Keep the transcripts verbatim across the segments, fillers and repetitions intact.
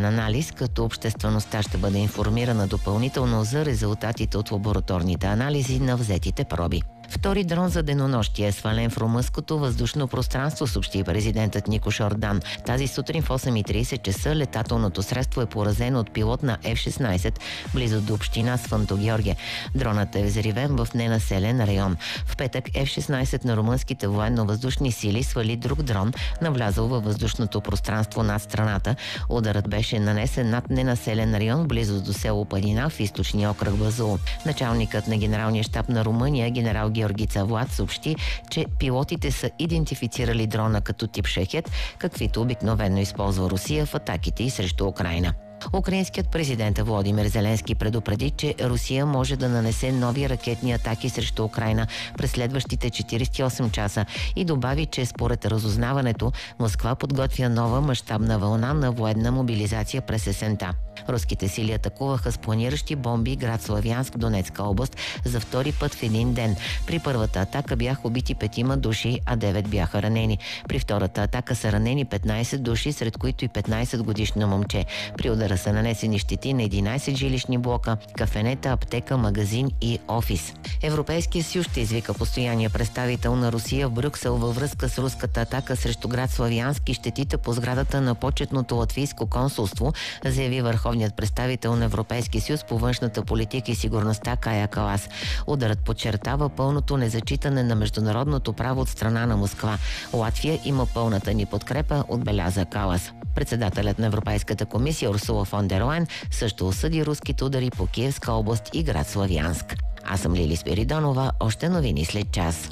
предварителен анализ, като обществеността ще бъде информирана допълнително за резултатите от лабораторните анализи на взетите проби. Втори дрон за денонощие е свален в румънското въздушно пространство, съобщи президентът Никош Ордан. Тази сутрин в осем и трийсет часа летателното средство е поразено от пилот на Еф шестнайсет близо до община Свънто Георгие. Дронът е взривен в ненаселен район. В петък Еф шестнайсет на румънските военно-въздушни сили свали друг дрон, навлязъл във въздушното пространство над страната. Ударът беше нанесен над ненаселен район близо до село Падина в източния окръг Базул. Началникът на генералния щаб на Румъния, генерал Георгица Влад, съобщи, че пилотите са идентифицирали дрона като тип Шахед, каквито обикновено използва Русия в атаките и срещу Украйна. Украинският президент Володимир Зеленски предупреди, че Русия може да нанесе нови ракетни атаки срещу Украйна през следващите четирийсет и осем часа и добави, че според разузнаването Москва подготвя нова мащабна вълна на военна мобилизация през есента. Руските сили атакуваха с планиращи бомби град Славянск, Донецка област, за втори път в един ден. При първата атака бяха убити петима души, а девет бяха ранени. При втората атака са ранени петнайсет души, сред които и петнайсет годишно момче. При удара са нанесени щети на единайсет жилищни блока, кафенета, аптека, магазин и офис. Европейския съюз ще извика постоянния представител на Русия в Брюксел във връзка с руската атака срещу град Славянск и щетите по сградата на почетното латвийско консулство, заяви върховният представител на Европейския съюз по външната политика и сигурността Кая Калас. Ударът подчертава пълното незачитане на международното право от страна на Москва. Латвия има пълната ни подкрепа, отбеляза Калас. Председателят на Европейската комисия Урсула фон дер Лайен също осъди руските удари по Киевска област и град Славянск. Аз съм Лили Спиридонова, още новини след час.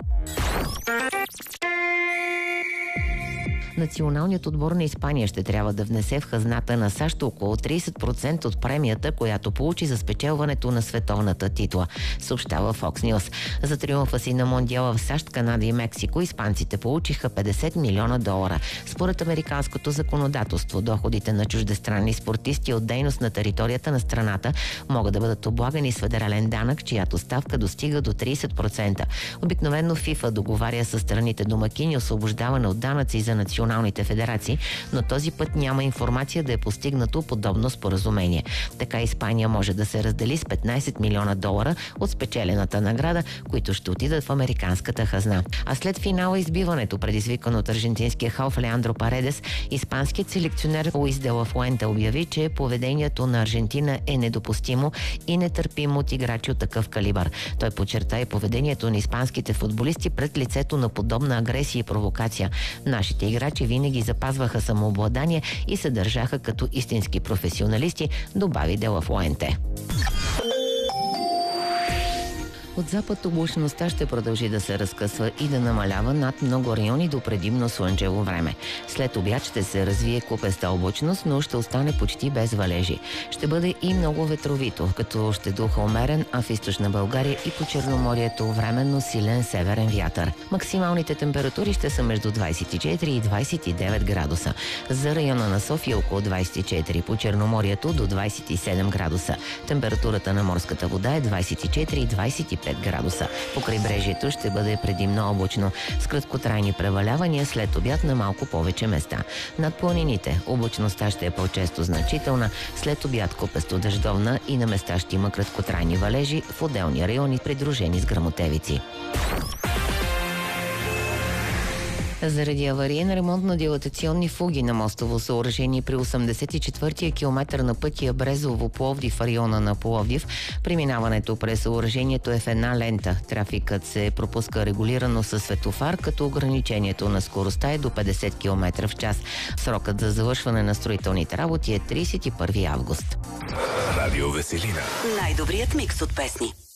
Националният отбор на Испания ще трябва да внесе в хазната на САЩ около трийсет процента от премията, която получи за спечелването на световната титла, съобщава Fox News. За триумфа си на Мондиала в САЩ, Канада и Мексико испанците получиха петдесет милиона долара. Според американското законодателство, доходите на чуждестранни спортисти от дейност на територията на страната могат да бъдат облагани с федерален данък, чиято ставка достига до трийсет процента. Обикновено ФИФА договаря с страните домакини освобождаване от данъци за националните федерации, но този път няма информация да е постигнато подобно споразумение. Така Испания може да се раздели с петнайсет милиона долара от спечелената награда, които ще отидат в американската хазна. А след финала избиването, предизвикано от аржентинския халф Леандро Паредес, испанският селекционер Луис де ла Фуенте обяви, че поведението на Аржентина е недопустимо и нетърпимо от играчи от такъв калибър. Той подчерта и поведението на испанските футболисти пред лицето на подобна агресия и провокация. Нашите играчи винаги запазваха самообладание и се държаха като истински професионалисти, добави де ла Фуенте. От запад облачността ще продължи да се разкъсва и да намалява над много райони до предимно слънчево време. След обяд ще се развие купеста облачност, но ще остане почти без валежи. Ще бъде и много ветровито, като ще духа умерен, а в източна България и по Черноморието временно силен северен вятър. Максималните температури ще са между двайсет и четири и двайсет и девет градуса. За района на София около двайсет и четири, по Черноморието до двайсет и седем градуса. Температурата на морската вода е двайсет и четири и двайсет и пет градуса. По крайбрежието ще бъде предимно облачно, с краткотрайни превалявания след обяд на малко повече места. Над планините облачността ще е по-често значителна, след обяд купесто дъждовна и на места ще има краткотрайни валежи в отделни райони, придружени с гръмотевици. Заради авариен ремонт на дилатационни фуги на мостово съоръжение при осемдесет и четвъртия километър на пътя Брезово-Пловдив в района на Пловдив, преминаването през съоръжението е в една лента. Трафикът се пропуска регулирано със светофар, като ограничението на скоростта е до петдесет километра в час. Срокът за завършване на строителните работи е трийсет и първи август. Радио Веселина. Най-добрият микс от песни.